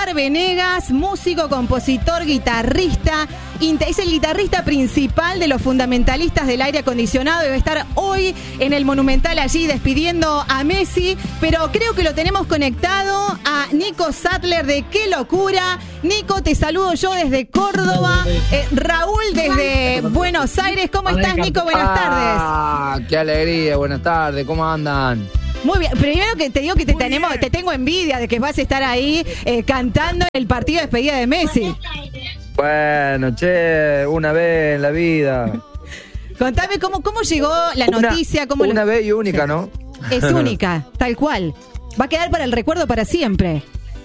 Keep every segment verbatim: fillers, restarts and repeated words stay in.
Oscar Venegas, músico, compositor, guitarrista, es el guitarrista principal de los fundamentalistas del aire acondicionado y va a estar hoy en el Monumental allí despidiendo a Messi, pero creo que lo tenemos conectado a Nico Sattler de Qué Locura. Nico, te saludo yo desde Córdoba, eh, Raúl desde Buenos Aires. ¿Cómo estás, Nico? Buenas tardes. Ah, qué alegría, buenas tardes, ¿cómo andan? Muy bien, primero que te digo que te, tenemos, te tengo envidia de que vas a estar ahí eh, cantando en el partido de despedida de Messi. Bueno, che, una vez en la vida. Contame cómo, cómo llegó la una, noticia. Cómo una lo... vez y única, ¿no? Es única, tal cual. Va a quedar para el recuerdo para siempre.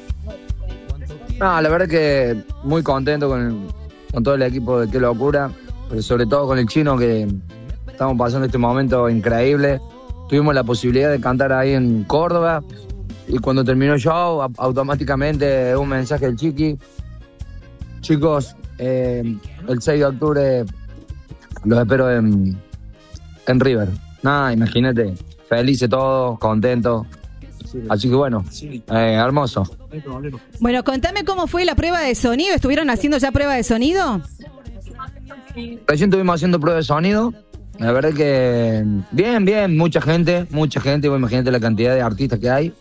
No, la verdad que muy contento con, el, con todo el equipo de Qué Locura, pero sobre todo con el Chino, que estamos pasando este momento increíble. Tuvimos la posibilidad de cantar ahí en Córdoba y cuando terminó el show, automáticamente un mensaje del Chiqui. Chicos, eh, el seis de octubre los espero en, en River. Nada, imagínate, felices todos, contentos. Así que bueno, eh, hermoso. Bueno, contame cómo fue la prueba de sonido. ¿Estuvieron haciendo ya prueba de sonido? Recién estuvimos haciendo prueba de sonido. La verdad que bien, bien, mucha gente, mucha gente, vos imagínate la cantidad de artistas que hay.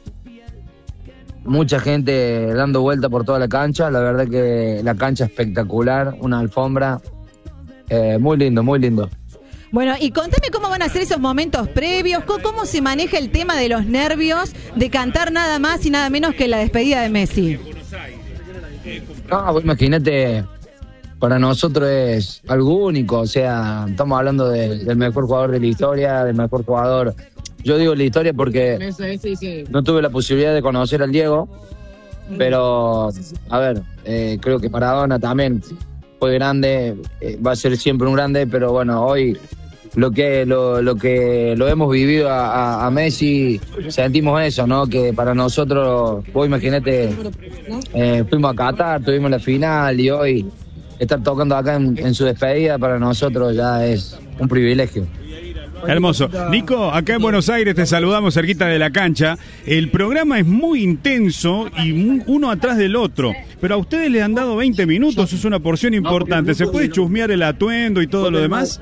Mucha gente dando vuelta por toda la cancha, la verdad que la cancha espectacular, una alfombra, eh, muy lindo, muy lindo. Bueno, y contame cómo van a ser esos momentos previos, cómo, cómo se maneja el tema de los nervios de cantar nada más y nada menos que la despedida de Messi. No, vos imagínate... Para nosotros es algo único, o sea, estamos hablando de, del mejor jugador de la historia, del mejor jugador. Yo digo la historia porque no tuve la posibilidad de conocer al Diego, pero, a ver, eh, creo que Maradona también fue grande, eh, va a ser siempre un grande, pero bueno, hoy lo que lo, lo que lo hemos vivido a, a, a Messi, sentimos eso, ¿no? Que para nosotros, vos imagínate, eh, fuimos a Qatar, tuvimos la final y hoy... estar tocando acá en, en su despedida para nosotros ya es un privilegio. Hermoso. Nico, acá en Buenos Aires te saludamos cerquita de la cancha. El programa es muy intenso y uno atrás del otro, pero a ustedes les han dado veinte minutos, es una porción importante. ¿Se puede chusmear el atuendo y todo lo demás?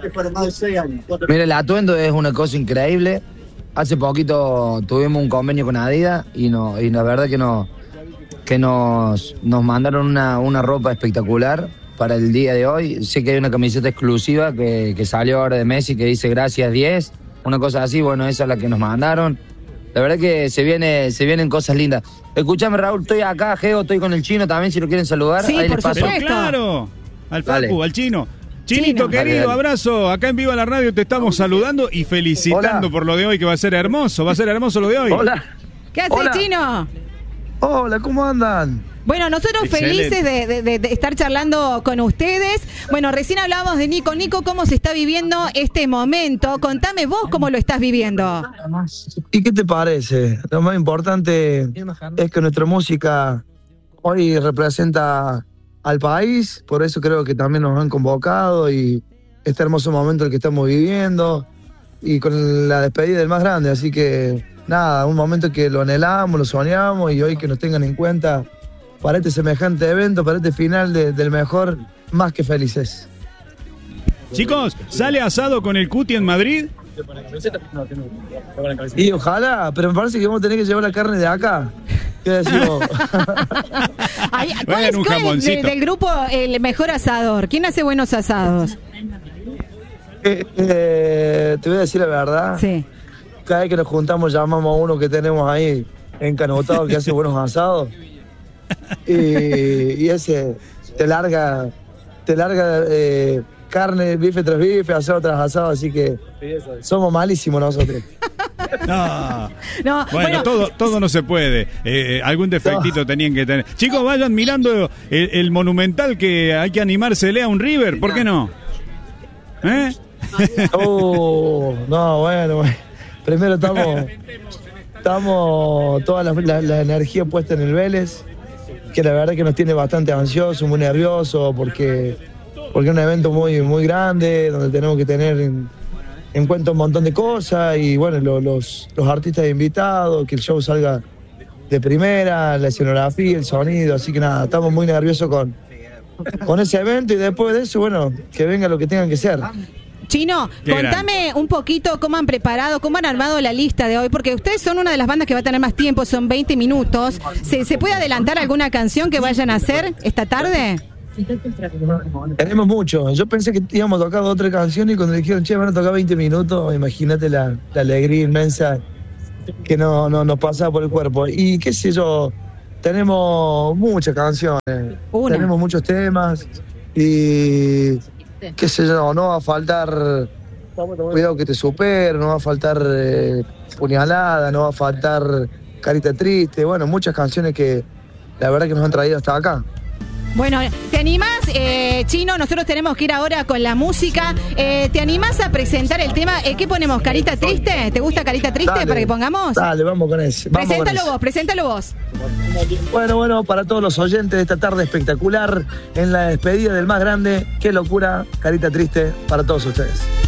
Mira, el atuendo es una cosa increíble. Hace poquito tuvimos un convenio con Adidas y, no, y la verdad que, no, que nos, nos mandaron una, una ropa espectacular para el día de hoy. Sé que hay una camiseta exclusiva que, que salió ahora de Messi que dice gracias diez, una cosa así. Bueno, esa es la que nos mandaron. La verdad que se viene se vienen cosas lindas. Escuchame, Raúl, estoy acá, Geo, estoy con el Chino también, si lo quieren saludar. Sí, ahí por les paso. supuesto. Claro, al Facu, Dale. al Chino. Chinito, Chino. querido, Dale, dale. abrazo. Acá en Viva la Radio te estamos saludando y felicitando Hola. por lo de hoy, que va a ser hermoso. Va a ser hermoso lo de hoy. Hola. ¿Qué haces, Hola. Chino? Hola, ¿cómo andan? Bueno, nosotros Excelente. felices de, de, de, de estar charlando con ustedes. Bueno, recién hablábamos de Nico. Nico, ¿cómo se está viviendo este momento? Contame vos cómo lo estás viviendo. ¿Y qué te parece? Lo más importante es que nuestra música hoy representa al país, por eso creo que también nos han convocado y este hermoso momento el que estamos viviendo y con la despedida del más grande, así que nada, un momento que lo anhelamos, lo soñamos y hoy que nos tengan en cuenta para este semejante evento, para este final de, del mejor, más que felices. Chicos, ¿sale asado con el Cuti en Madrid? Y ojalá, pero me parece que vamos a tener que llevar la carne de acá. ¿Qué decís vos? Ay, ¿Cuál Bueno, es, un cuál es jamoncito. de- del grupo el mejor asador? ¿Quién hace buenos asados? Eh, eh, te voy a decir la verdad. Sí. Cada vez que nos juntamos llamamos a uno que tenemos ahí encanotado que hace buenos asados. Y, y ese te larga, te larga eh, carne, bife tras bife, asado tras asado, así que somos malísimos nosotros. No. No, Bueno, bueno, todo, todo no se puede. Eh, eh, algún defectito tenían que tener. Chicos, vayan mirando el, el Monumental, que hay que animarse, lea un River, ¿por qué no? ¿Eh? Oh, no, bueno, bueno. Primero estamos, estamos toda la, la, la energía puesta en el Vélez, que la verdad que nos tiene bastante ansiosos, muy nerviosos, porque, porque es un evento muy, muy grande, donde tenemos que tener en, en cuenta un montón de cosas, y bueno, lo, los, los artistas invitados, que el show salga de primera, la escenografía, el sonido, así que nada, estamos muy nerviosos con, con ese evento y después de eso, bueno, que venga lo que tengan que ser. Chino, Qué contame gran. un poquito cómo han preparado, cómo han armado la lista de hoy, porque ustedes son una de las bandas que va a tener más tiempo, son veinte minutos. ¿Se, ¿se puede adelantar alguna canción que vayan a hacer esta tarde? Tenemos mucho. Yo pensé que íbamos a tocar otra canción y cuando dijeron, che, van a tocar veinte minutos, imagínate la, la alegría inmensa que no, no nos pasa por el cuerpo. Y qué sé yo, tenemos muchas canciones, Una. tenemos muchos temas y qué sé yo, no va a faltar Cuidado que te supero, no va a faltar eh, Puñalada, no va a faltar Carita Triste, bueno, muchas canciones que la verdad que nos han traído hasta acá. Bueno, ¿te animás, eh, Chino? Nosotros tenemos que ir ahora con la música. Eh, ¿Te animás a presentar el tema? Eh, ¿Qué ponemos? ¿Carita Triste? ¿Te gusta Carita Triste Dale, para que pongamos? Dale, vamos con ese. Vamos Preséntalo con ese. vos, preséntalo vos. Bueno, bueno, para todos los oyentes de esta tarde espectacular, en la despedida del más grande, qué locura, Carita Triste para todos ustedes.